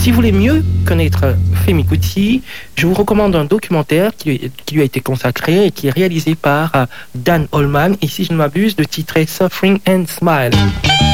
Si vous voulez mieux connaître Femi Kuti, je vous recommande un documentaire qui lui a été consacré et qui est réalisé par Dan Holman, et si je ne m'abuse, le titre est Suffering and Smile.